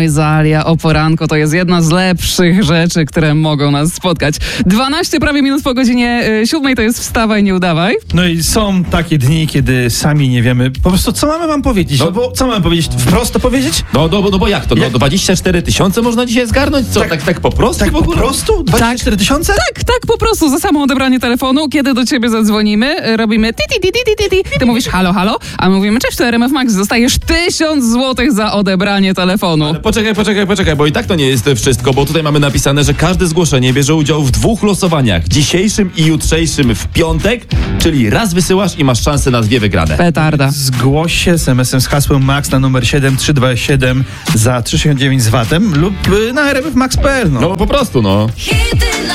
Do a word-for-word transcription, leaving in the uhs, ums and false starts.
Oj, Zalia, o poranku to jest jedna z lepszych rzeczy, które mogą nas spotkać. dwanaście prawie minut po godzinie y, siódmej to jest wstawaj, nie udawaj. No i są takie dni, kiedy sami nie wiemy po prostu, co mamy wam powiedzieć. No, No bo co mamy powiedzieć? Wprost to powiedzieć? No, no, no bo jak to? No, Jak? dwadzieścia cztery tysiące można dzisiaj zgarnąć? Co, tak, tak, tak po prostu Tak w po ogóle? prostu? dwadzieścia cztery tysiące? Tak, tak, po prostu za samo odebranie telefonu, kiedy do ciebie zadzwonimy, y, robimy ti, ti, ti, ti, ti, ti, ty mówisz halo, halo, a my mówimy cześć, to R M F Max, dostajesz tysiąc złotych za odebranie telefonu. Ale poczekaj, poczekaj, poczekaj, bo i tak to nie jest wszystko, bo tutaj mamy napisane, że każde zgłoszenie bierze udział w dwóch losowaniach, dzisiejszym i jutrzejszym w piątek, czyli raz wysyłasz i masz szansę na dwie wygrane. Petarda. Zgłoś się s em esem z hasłem MAX na numer siedem trzy dwa siedem za trzydzieści dziewięć z vatem lub y, na r m f max kropka p l. No. No po prostu, no. Hity